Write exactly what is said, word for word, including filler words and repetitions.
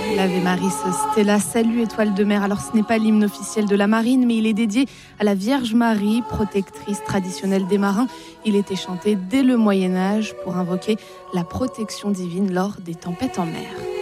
L'Ave Maris Stella, salut étoile de mer. Alors ce n'est pas l'hymne officiel de la marine, mais il est dédié à la Vierge Marie, protectrice traditionnelle des marins. Il était chanté dès le Moyen-Âge pour invoquer la protection divine lors des tempêtes en mer.